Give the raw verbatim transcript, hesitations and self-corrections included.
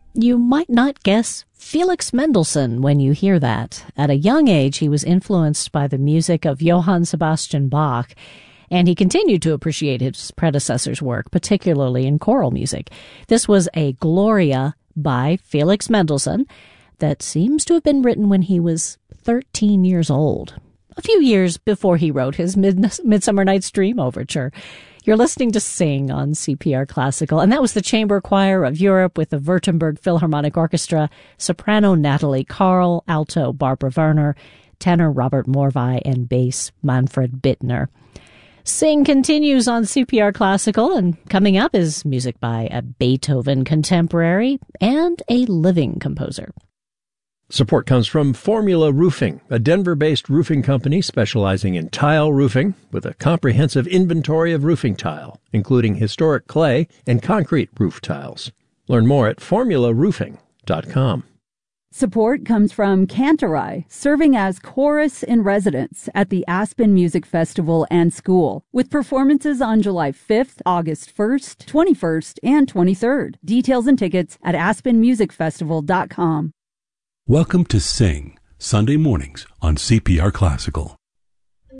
You might not guess Felix Mendelssohn when you hear that. At a young age, he was influenced by the music of Johann Sebastian Bach, and he continued to appreciate his predecessor's work, particularly in choral music. This was a Gloria by Felix Mendelssohn that seems to have been written when he was thirteen years old, a few years before he wrote his Mid- Midsummer Night's Dream overture. You're listening to Sing on C P R Classical, and that was the Chamber Choir of Europe with the Württemberg Philharmonic Orchestra, soprano Natalie Karl, alto Barbara Werner, tenor Robert Morvai, and bass Manfred Bittner. Sing continues on C P R Classical, and coming up is music by a Beethoven contemporary and a living composer. Support comes from Formula Roofing, a Denver-based roofing company specializing in tile roofing with a comprehensive inventory of roofing tile, including historic clay and concrete roof tiles. Learn more at formula roofing dot com. Support comes from Cantorai, serving as chorus in residence at the Aspen Music Festival and School, with performances on July fifth, August first, twenty-first, and twenty-third. Details and tickets at aspen music festival dot com. Welcome to Sing, Sunday mornings on C P R Classical.